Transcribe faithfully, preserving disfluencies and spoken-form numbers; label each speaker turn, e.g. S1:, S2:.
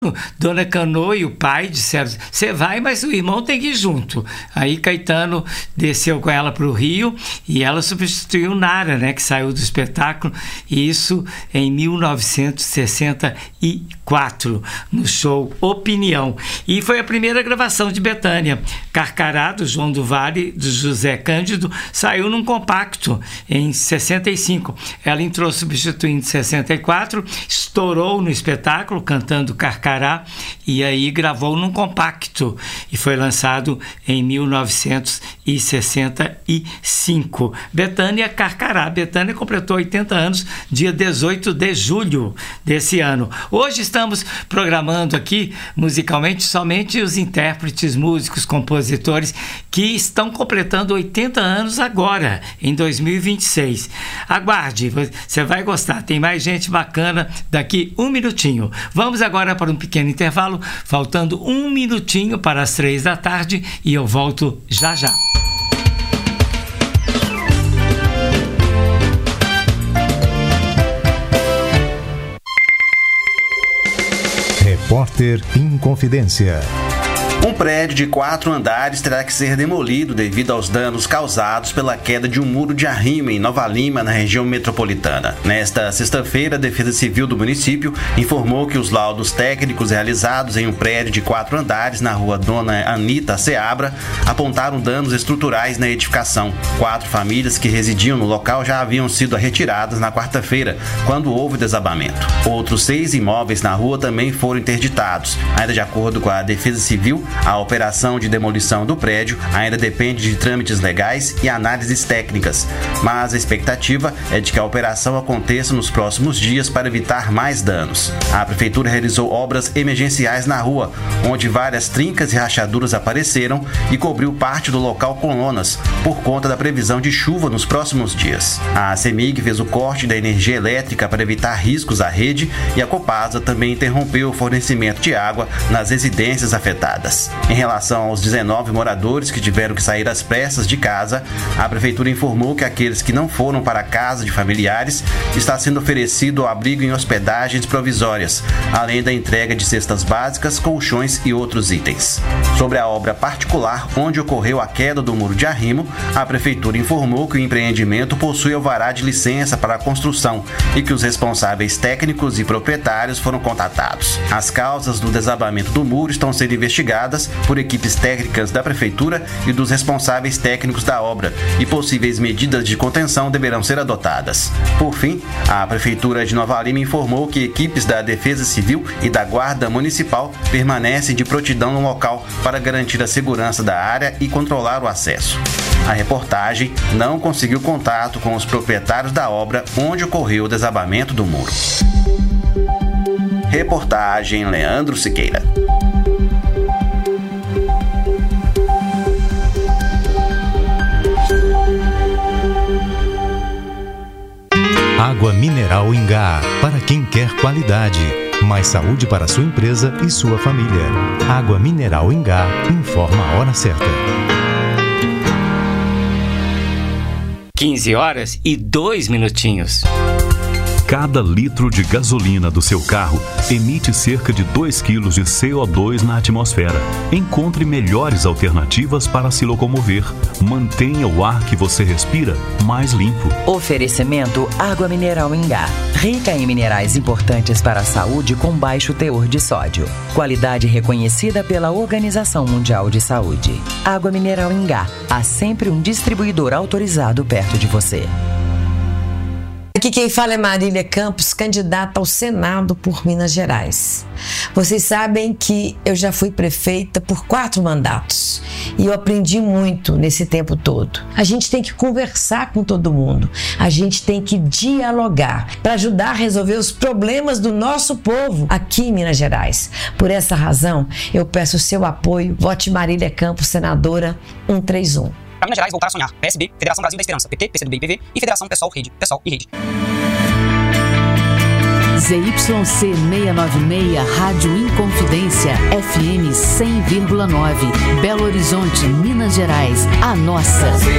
S1: Dona Canoa e o pai disseram: você vai, mas o irmão tem que ir junto. Aí Caetano desceu com ela para o Rio e ela substituiu Nara, né, que saiu do espetáculo, e isso em mil novecentos e sessenta e quatro, no show Opinião. E foi a primeira gravação de Bethânia. Carcará, do João do Vale, do José Cândido, saiu num compacto em sessenta e cinco. Ela entrou substituindo em sessenta e quatro, estourou no espetáculo cantando Carcará, e aí gravou num compacto e foi lançado em mil novecentos e sessenta e cinco. Bethânia Carcará. Bethânia completou oitenta anos dia dezoito de julho desse ano. Hoje estamos programando aqui musicalmente somente os intérpretes, músicos, compositores que estão completando oitenta anos agora, em dois mil e vinte e seis. Aguarde, você vai gostar, tem mais gente bacana daqui um minutinho. Vamos agora para um pequeno intervalo, faltando um minutinho para as três da tarde, e eu volto já já.
S2: Repórter Inconfidência.
S3: Um prédio de quatro andares terá que ser demolido devido aos danos causados pela queda de um muro de arrimo em Nova Lima, na região metropolitana. Nesta sexta-feira, a Defesa Civil do município informou que os laudos técnicos realizados em um prédio de quatro andares na rua Dona Anita Seabra apontaram danos estruturais na edificação. Quatro famílias que residiam no local já haviam sido retiradas na quarta-feira, quando houve desabamento. Outros seis imóveis na rua também foram interditados. Ainda de acordo com a Defesa Civil, a operação de demolição do prédio ainda depende de trâmites legais e análises técnicas, mas a expectativa é de que a operação aconteça nos próximos dias para evitar mais danos. A prefeitura realizou obras emergenciais na rua, onde várias trincas e rachaduras apareceram, e cobriu parte do local com lonas, por conta da previsão de chuva nos próximos dias. A CEMIG fez o corte da energia elétrica para evitar riscos à rede, e a Copasa também interrompeu o fornecimento de água nas residências afetadas. Em relação aos dezenove moradores que tiveram que sair às pressas de casa, a prefeitura informou que aqueles que não foram para a casa de familiares está sendo oferecido abrigo em hospedagens provisórias, além da entrega de cestas básicas, colchões e outros itens. Sobre a obra particular onde ocorreu a queda do muro de arrimo, a prefeitura informou que o empreendimento possui alvará de licença para a construção e que os responsáveis técnicos e proprietários foram contatados. As causas do desabamento do muro estão sendo investigadas por equipes técnicas da prefeitura e dos responsáveis técnicos da obra, e possíveis medidas de contenção deverão ser adotadas. Por fim, a prefeitura de Nova Lima informou que equipes da Defesa Civil e da Guarda Municipal permanecem de prontidão no local para garantir a segurança da área e controlar o acesso. A reportagem não conseguiu contato com os proprietários da obra onde ocorreu o desabamento do muro. Reportagem Leandro Siqueira.
S2: Água mineral Ingá, para quem quer qualidade. Mais saúde para sua empresa e sua família. Água mineral Ingá, informa a hora certa.
S1: quinze horas e dois minutinhos.
S4: Cada litro de gasolina do seu carro emite cerca de dois quilos de C O dois na atmosfera. Encontre melhores alternativas para se locomover. Mantenha o ar que você respira mais limpo.
S5: Oferecimento Água Mineral Ingá. Rica em minerais importantes para a saúde com baixo teor de sódio. Qualidade reconhecida pela Organização Mundial de Saúde. Água Mineral Ingá. Há sempre um distribuidor autorizado perto de você.
S6: Aqui quem fala é Marília Campos, candidata ao Senado por Minas Gerais. Vocês sabem que eu já fui prefeita por quatro mandatos e eu aprendi muito nesse tempo todo. A gente tem que conversar com todo mundo, a gente tem que dialogar para ajudar a resolver os problemas do nosso povo aqui em Minas Gerais. Por essa razão, eu peço o seu apoio. Vote Marília Campos, senadora cento e trinta e um.
S7: Para Minas Gerais voltar a sonhar. P S B, Federação Brasil da Esperança, P T, P C do B e P V e Federação Pessoal Rede, Pessoal e Rede.
S8: Z Y C seiscentos e noventa e seis, Rádio Inconfidência, F M cem vírgula nove, Belo Horizonte, Minas Gerais, a nossa.